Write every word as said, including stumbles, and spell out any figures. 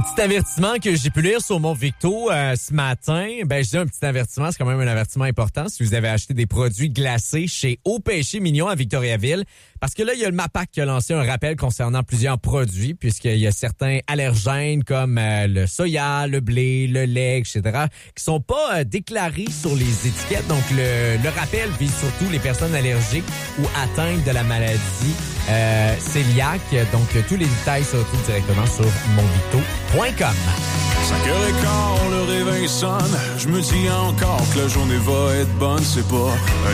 Petit avertissement que j'ai pu lire sur mon Victo euh, ce matin. Ben, je dis un petit avertissement, c'est quand même un avertissement important si vous avez acheté des produits glacés chez Au Péché Mignon à Victoriaville. Parce que là, il y a le MAPAC qui a lancé un rappel concernant plusieurs produits, puisqu'il y a certains allergènes comme euh, le soya, le blé, le lait, et cetera, qui sont pas euh, déclarés sur les étiquettes. Donc, le, le rappel vise surtout les personnes allergiques ou atteintes de la maladie euh, cœliaque. Donc, tous les détails se retrouvent directement sur mon victo point com. cinq heures quinze, le réveil sonne. Je me dis encore que la journée va être bonne. C'est pas